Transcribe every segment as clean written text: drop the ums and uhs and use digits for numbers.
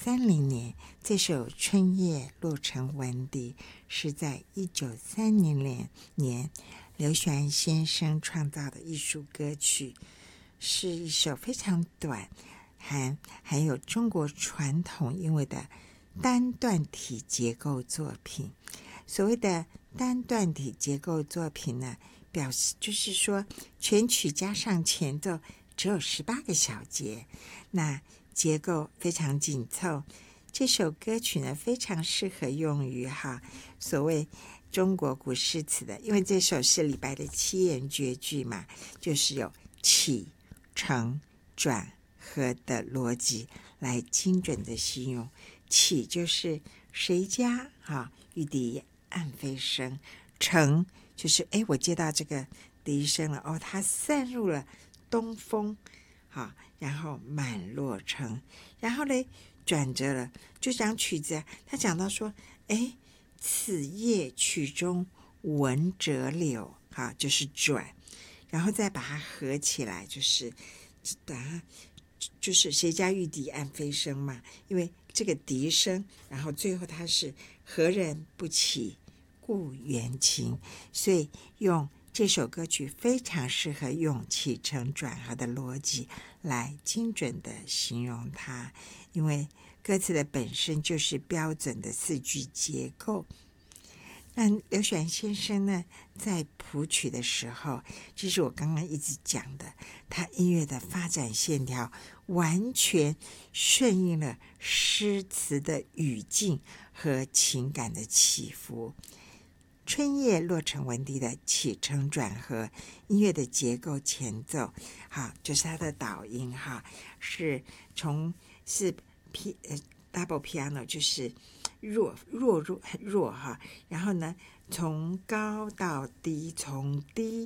1930这首《春夜洛城闻笛》是在1930年刘雪庵先生创造的艺术歌曲，是一首非常短含有中国传统韵味的单段体结构作品。所谓的单段体结构作品呢，表示就是说全曲加上前奏只有18个小节，那结构非常紧凑。这首歌曲呢，非常适合用于所谓中国古诗词的，因为这首是李白的7言绝句嘛，就是有起承转合的逻辑来精准的形容。起就是谁家玉笛暗飞声，承就是我接到这个笛声了它散入了东风然后满洛城，然后呢转折了，就讲曲子他讲到说此夜曲中闻折柳就是转，然后再把它合起来，就是谁家玉笛暗飞声嘛，因为这个笛声，然后最后它是何人不起故园情，所以用这首歌曲非常适合用起承转合的逻辑来精准的形容它，因为歌词的本身就是标准的4句结构。那刘雪庵先生呢，在谱曲的时候，就是我刚刚一直讲的，他音乐的发展线条完全顺应了诗词的语境和情感的起伏。春夜洛城闻笛的起承转合音乐的结构前奏就是它的导音是double piano， 就是弱然后呢从高到低，从低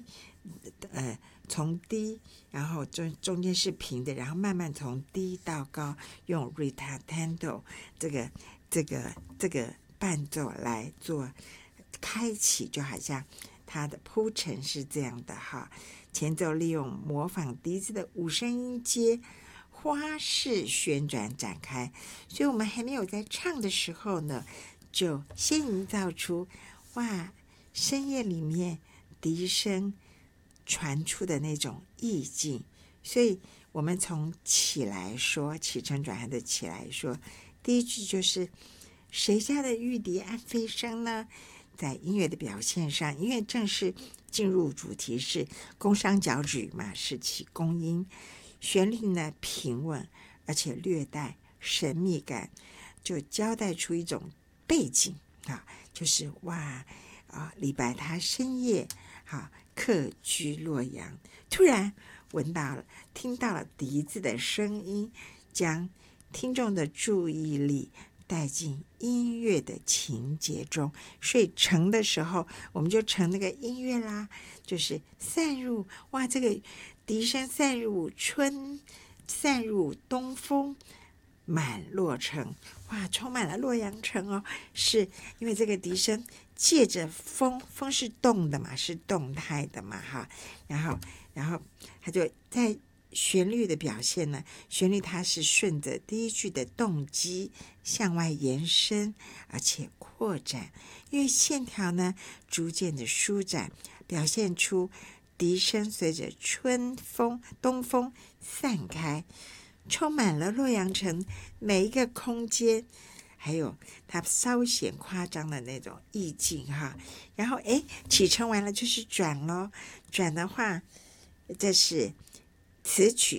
然后中间是平的，然后慢慢从低到高，用 ritardando 这个伴奏来做开启，就好像它的铺陈是这样的前奏利用模仿笛子的5声音阶花式旋转展开，所以我们还没有在唱的时候呢，就先营造出深夜里面笛声传出的那种意境。所以我们从起来说，起承转合的起来说，第一句就是谁家的玉笛暗飞声呢？在音乐的表现上，音乐正式进入主题是宫商角徵嘛，是起宫音，旋律呢平稳而且略带神秘感，就交代出一种背景就是李白他深夜客居洛阳，突然听到了笛子的声音，将听众的注意力带进音乐的情节中，所以成的时候我们就成那个音乐啦，就是散入这个笛声散入春，散入东风，满洛城，充满了洛阳城是因为这个笛声借着风是动的嘛，是动态的嘛然后它就在旋律的表现呢，旋律它是顺着第一句的动机向外延伸而且扩展，因为线条呢逐渐的舒展，表现出笛声随着东风散开，充满了洛阳城每一个空间，还有它稍显夸张的那种意境然后起承完了就是转咯，转的话这是此曲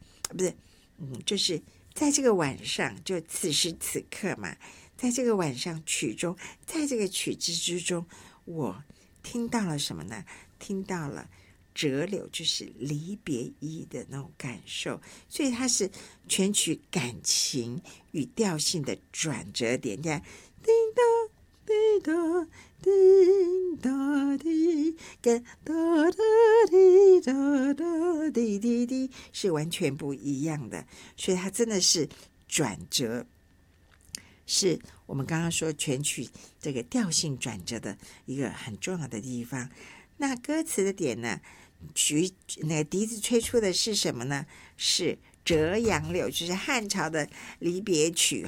就是在这个晚上，就此时此刻嘛，在这个晚上曲中，在这个曲子之中，我听到了什么呢？听到了折柳，就是离别意的那种感受，所以它是全曲感情与调性的转折点。你看，叮当叮当叮当滴，跟哒哒滴哒哒滴滴滴是完全不一样的，所以它真的是转折，是我们刚刚说全曲这个调性转折的一个很重要的地方。那歌词的点呢，那个笛子吹出的是什么呢？是折杨柳，就是汉朝的离别曲